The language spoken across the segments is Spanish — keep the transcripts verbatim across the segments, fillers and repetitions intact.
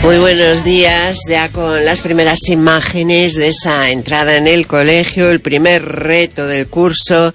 Muy buenos días, ya con las primeras imágenes de esa entrada en el colegio. El primer reto del curso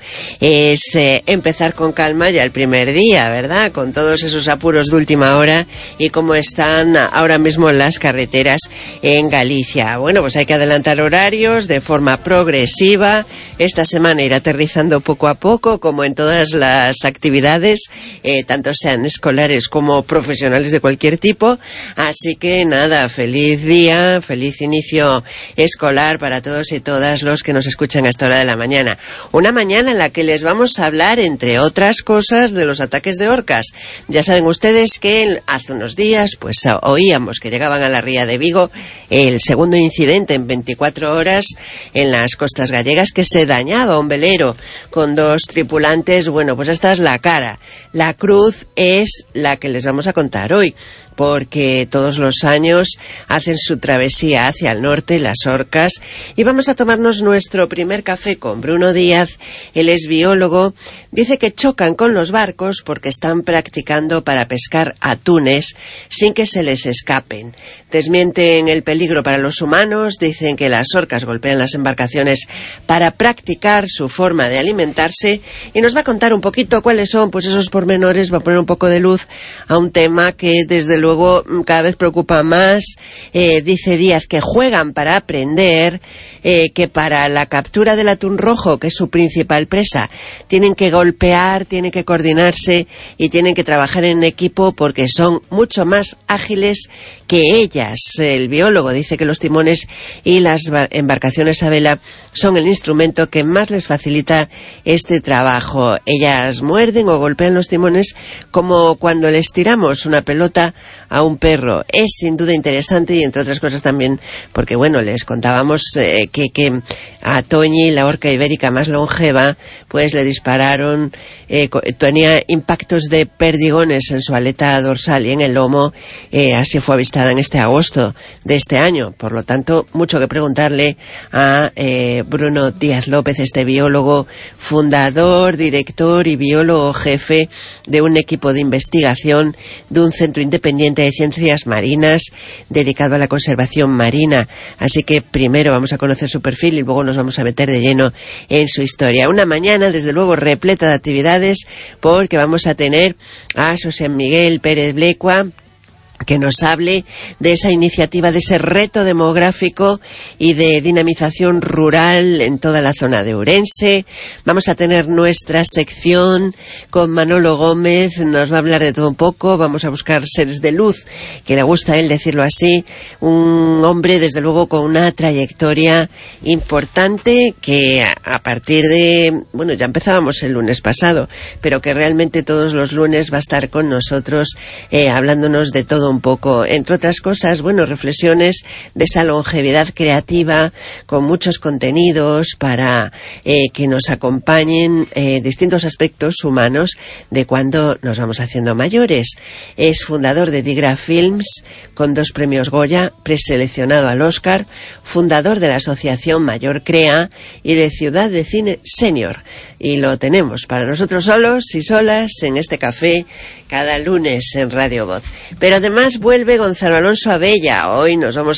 es eh, empezar con calma ya el primer día, ¿verdad? Con todos esos apuros de última hora y cómo están ahora mismo las carreteras en Galicia. Bueno, pues hay que adelantar horarios de forma progresiva. Esta semana ir aterrizando poco a poco, como en todas las actividades, eh, tanto sean escolares como profesionales de cualquier tipo. Así que nada, feliz día, feliz inicio escolar para todos y todas los que nos escuchan a esta hora de la mañana. Una mañana en la que les vamos a hablar, entre otras cosas, de los ataques de orcas. Ya saben ustedes que hace unos días pues oíamos que llegaban a la ría de Vigo el segundo incidente en veinticuatro horas en las costas gallegas, que se dañaba un velero con dos tripulantes. Bueno, pues esta es la cara. La cruz es la que les vamos a contar hoy, porque todos los años hacen su travesía hacia el norte, las orcas, y vamos a tomarnos nuestro primer café con Bruno Díaz. Él es biólogo. Dice que chocan con los barcos porque están practicando para pescar atunes sin que se les escapen. Desmienten el peligro para los humanos, dicen que las orcas golpean las embarcaciones para practicar su forma de alimentarse, y nos va a contar un poquito cuáles son pues esos pormenores, va a poner un poco de luz a un tema que desde luego cada vez preocupa más. Eh, dice Díaz que juegan para aprender, eh, que para la captura del atún rojo, que es su principal presa, tienen que golpear, tienen que coordinarse y tienen que trabajar en equipo porque son mucho más ágiles que ellas. El biólogo dice que los timones y las embarcaciones a vela son el instrumento que más les facilita este trabajo. Ellas muerden o golpean los timones como cuando les tiramos una pelota a un perro. Es sin duda interesante, y entre otras cosas también porque, bueno, les contábamos eh, que, que a Toñi, la orca ibérica más longeva, pues le dispararon, eh, tenía impactos de perdigones en su aleta dorsal y en el lomo. Eh, así fue avistada en este agosto de este año. Por lo tanto, mucho que preguntarle a eh, Bruno Díaz López, este biólogo, fundador, director y biólogo jefe de un equipo de investigación de un centro independiente de ciencias marinas dedicado a la conservación marina. Así que primero vamos a conocer su perfil y luego nos vamos a meter de lleno en su historia. Una mañana, desde luego, repleta de actividades, porque vamos a tener a José Miguel Pérez Blecua, que nos hable de esa iniciativa, de ese reto demográfico y de dinamización rural en toda la zona de Ourense. Vamos a tener nuestra sección con Manolo Gómez, nos va a hablar de todo un poco. Vamos a buscar seres de luz, que le gusta a él decirlo así, un hombre desde luego con una trayectoria importante, que a partir de, bueno, ya empezábamos el lunes pasado, pero que realmente todos los lunes va a estar con nosotros eh, hablándonos de todo un poco, entre otras cosas, bueno, reflexiones de esa longevidad creativa con muchos contenidos para eh, que nos acompañen eh, distintos aspectos humanos de cuando nos vamos haciendo mayores. Es fundador de Digra Films, con dos premios Goya, preseleccionado al Oscar, fundador de la Asociación Mayor Crea y de Ciudad de Cine Senior. Y lo tenemos para nosotros solos y solas en este café cada lunes en Radio Voz. Pero además vuelve Gonzalo Alonso Abella. Hoy nos vamos